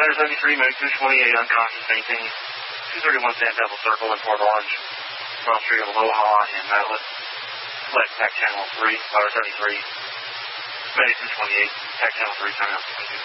Ladder 73, Meg 228, unconscious, maintain 231 Sand Devil Circle in Port Orange, cross street of Aloha and Madeline. Select TAC Channel 3, Ladder 73, Meg 228, TAC Channel 3, turn out 22.